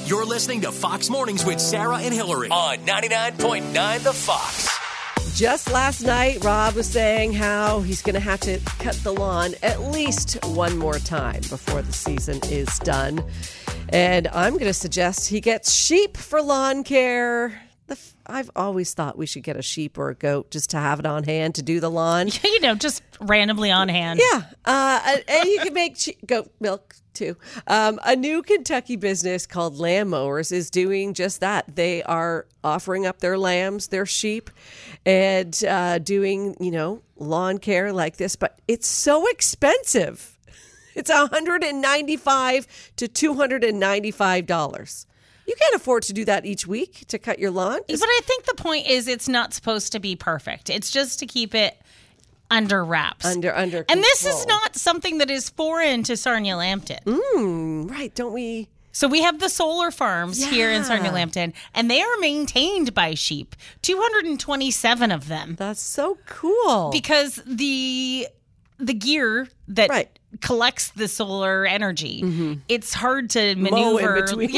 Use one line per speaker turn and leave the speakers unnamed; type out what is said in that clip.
You're listening to Fox Mornings with Sarah and Hillary on 99.9 The Fox.
Just last night, Rob was saying how he's going to have to cut the lawn at least one more time before the season is done. And I'm going to suggest he gets sheep for lawn care. I've always thought we should get a sheep or a goat just to have it on hand to do the lawn.
Just randomly on hand.
Yeah. And you can make goat milk too. A new Kentucky business called Lamb Mowers is doing just that. They are offering up their lambs, their sheep, and doing, lawn care like this. But it's so expensive. It's $195 to $295. You can't afford to do that each week to cut your lawn.
But I think the point is it's not supposed to be perfect. It's just to keep it under wraps.
Under control.
And this is not something that is foreign to Sarnia-Lambton.
Right, don't we?
So we have the solar farms here in Sarnia-Lambton, and they are maintained by sheep, 227 of them.
That's so cool.
Because the gear that collects the solar energy, it's hard to maneuver.
In between.